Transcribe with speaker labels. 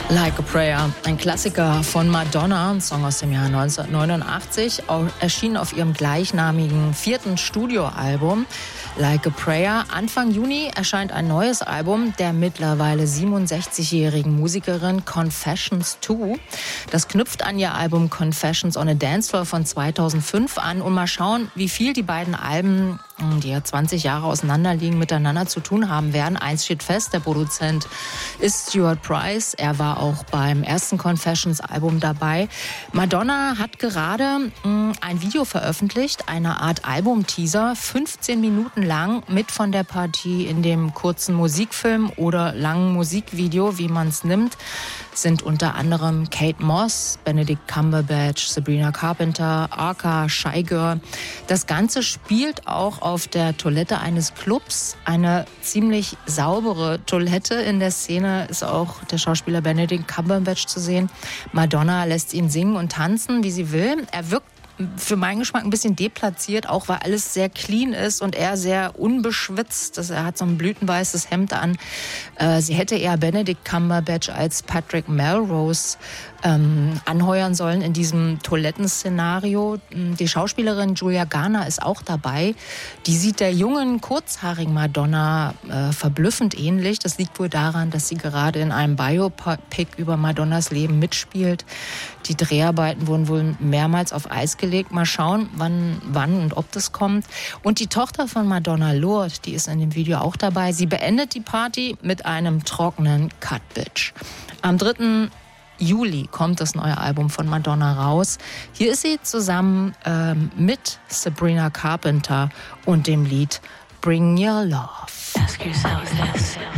Speaker 1: Like a Prayer, ein Klassiker von Madonna, ein Song aus dem Jahr 1989, erschien auf ihrem gleichnamigen 4. Studioalbum Like a Prayer. Anfang Juni erscheint ein neues Album der mittlerweile 67-jährigen Musikerin Confessions 2. Das knüpft an ihr Album Confessions on a Dance Floor von 2005 an. Und mal schauen, wie viel die beiden Alben, die ja 20 Jahre auseinanderliegen, miteinander zu tun haben werden. Eins steht fest, der Produzent ist Stuart Price. Er war auch beim ersten Confessions-Album dabei. Madonna hat gerade ein Video veröffentlicht, eine Art Album-Teaser, 15 Minuten lang, mit von der Partie in dem kurzen Musikfilm oder langen Musikvideo, wie man es nimmt, sind unter anderem Kate Moss, Benedict Cumberbatch, Sabrina Carpenter, Arca, Shy Girl. Das Ganze spielt auch auf der Toilette eines Clubs. Eine ziemlich saubere Toilette. In der Szene ist auch der Schauspieler Benedict Cumberbatch zu sehen. Madonna lässt ihn singen und tanzen, wie sie will. Er wirkt für meinen Geschmack ein bisschen deplatziert, auch weil alles sehr clean ist und er sehr unbeschwitzt. Er hat so ein blütenweißes Hemd an. Sie hätte eher Benedict Cumberbatch als Patrick Melrose anheuern sollen in diesem Toilettenszenario. Die Schauspielerin Julia Garner ist auch dabei. Die sieht der jungen, kurzhaarigen Madonna verblüffend ähnlich. Das liegt wohl daran, dass sie gerade in einem Biopic über Madonnas Leben mitspielt. Die Dreharbeiten wurden wohl mehrmals auf Eis gelegt. Mal schauen, wann und ob das kommt. Und die Tochter von Madonna, Lourdes, die ist in dem Video auch dabei. Sie beendet die Party mit einem trockenen Cut, Bitch. Am 3. Juli kommt das neue Album von Madonna raus. Hier ist sie zusammen mit Sabrina Carpenter und dem Lied Bring Your Love.
Speaker 2: Ask yourself this.